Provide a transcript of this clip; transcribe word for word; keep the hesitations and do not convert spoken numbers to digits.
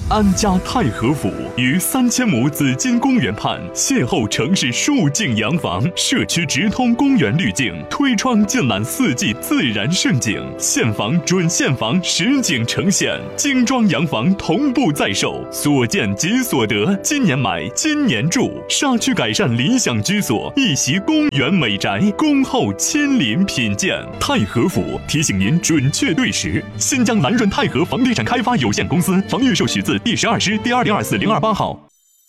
安家太和府于三千亩紫金公园畔，邂逅城市数景洋房，社区直通公园滤镜，推窗尽览四季自然盛景，现房准现房实景呈现，精装洋房同步在售，所见即所得，今年买今年住，沙区改善理想居所，一袭公园美宅，恭候亲临品鉴。太和府提醒您准确对时。新疆蓝润太和房地产开发有限公司房预售许字第十二师第二零二四零二八号。